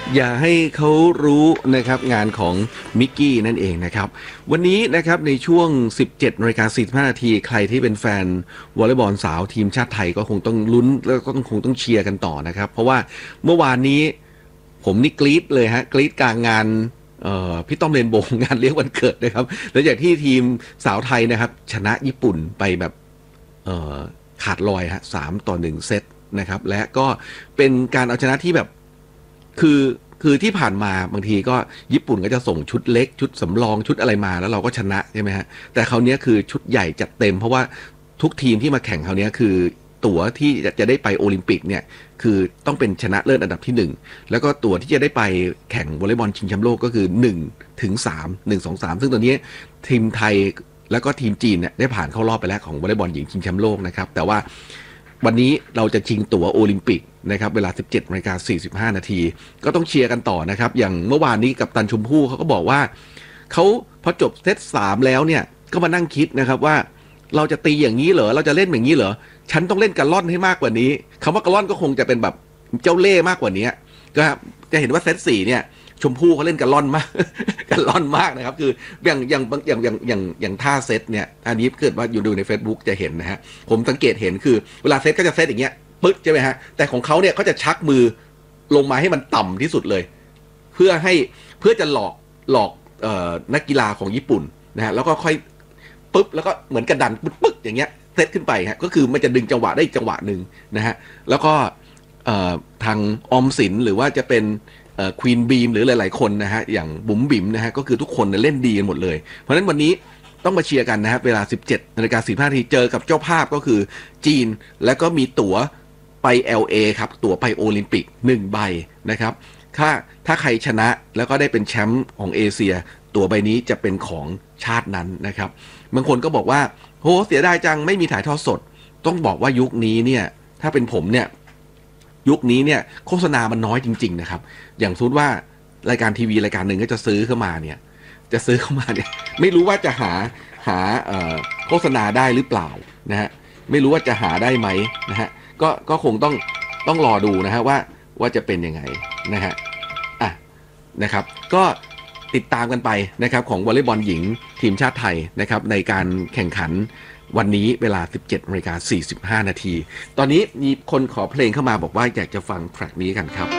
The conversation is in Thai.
อย่าให้เขารู้นะครับงานของมิกกี้นั่นเองนะครับวันนี้นะครับในช่วง 17:45 น.ใครที่เป็นแฟนวอลเลย์บอลสาวทีมชาติไทยก็คงต้องลุ้นแล้วก็คงต้องเชียร์กันต่อนะครับเพราะว่าเมื่อวานนี้ผมนี่กรี๊ดเลยฮะกรี๊ดกลางงานพี่ต้อมเรนโบว์งานเลี้ยงวันเกิดนะครับหลังจากที่ทีมสาวไทยนะครับชนะญี่ปุ่นไปแบบขาดลอยฮะ3-1เซตนะครับและก็เป็นการเอาชนะที่แบบคือที่ผ่านมาบางทีก็ญี่ปุ่นก็จะส่งชุดเล็กชุดสำรองชุดอะไรมาแล้วเราก็ชนะใช่ไหมฮะแต่คราวนี้คือชุดใหญ่จัดเต็มเพราะว่าทุกทีมที่มาแข่งคราวนี้คือตั๋วที่จะได้ไปโอลิมปิกเนี่ยคือต้องเป็นชนะเลิศอันดับที่1แล้วก็ตั๋วที่จะได้ไปแข่งวอลเลย์บอลชิงแชมป์โลกก็คือ1ถึง3 1 2 3ซึ่งตอนนี้ทีมไทยแล้วก็ทีมจีนเนี่ยได้ผ่านเข้ารอบไปแล้วของวอลเลย์บอลหญิงชิงแชมป์โลกนะครับแต่ว่าวันนี้เราจะชิงตั๋วโอลิมปิกนะครับเวลา 17:45 น.ก็ต้องเชียร์กันต่อนะครับอย่างเมื่อวานนี้กัปตันชมพู่เขาก็บอกว่าเขาพอจบเซต3แล้วเนี่ยก็มานั่งคิดนะครับว่าเราจะตีอย่างนี้เหรอเราจะเล่นอย่างนี้เหรอฉันต้องเล่นกระล่อนให้มากกว่านี้คำว่ากระล่อนก็คงจะเป็นแบบเจ้าเล่ห์มากกว่านี้ก็จะเห็นว่าเซต4เนี่ยชมพู่เขาเล่นกันล่อนมากกันล่อนมากนะครับคืออย่างท่าเซตเนี่ยอันนี้เกิดว่าอยู่ดูใน Facebook จะเห็นนะฮะผมสังเกตเห็นคือเวลาเซตก็จะเซตอย่างเงี้ยปึ๊ดใช่ไหมฮะแต่ของเขาเนี่ยเขาจะชักมือลงมาให้มันต่ำที่สุดเลยเพื่อจะหลอกนักกีฬาของญี่ปุ่นนะฮะแล้วก็ค่อยปึ๊บแล้วก็เหมือนกระดันปึ๊กอย่างเงี้ยเซตขึ้นไปฮะก็คือมันจะดึงจังหวะได้อีกจังหวะหนึ่งนะฮะแล้วก็ทางออมสินหรือว่าจะเป็นควีนบีมหรือหลายๆคนนะฮะอย่างบุ๋มบิ๋มนะฮะก็คือทุกคนเล่นดีกันหมดเลยเพราะฉะนั้นวันนี้ต้องมาเชียร์กันนะครับเวลา 17:15 น.เจอกับเจ้าภาพก็คือจีนแล้วก็มีตั๋วไป LA ครับตั๋วไปโอลิมปิก1ใบนะครับถ้าใครชนะแล้วก็ได้เป็นแชมป์ของเอเชียตั๋วใบนี้จะเป็นของชาตินั้นนะครับบางคนก็บอกว่าโหเสียดายจังไม่มีถ่ายทอดสดต้องบอกว่ายุคนี้เนี่ยถ้าเป็นผมเนี่ยยุคนี้เนี่ยโฆษณามันน้อยจริงๆนะครับอย่างสมมติว่ารายการทีวีรายการหนึ่งก็จะซื้อเข้ามาเนี่ยไม่รู้ว่าจะหาโฆษณาได้หรือเปล่านะฮะไม่รู้ว่าจะหาได้ไหมนะฮะก็คงต้องรอดูนะฮะว่าจะเป็นยังไงนะฮะนะครับก็ติดตามกันไปนะครับของวอลเลย์บอลหญิงทีมชาติไทยนะครับในการแข่งขันวันนี้เวลา 17:45 น.ตอนนี้มีคนขอเพลงเข้ามาบอกว่าอยากจะฟังแทร็กนี้กันครับ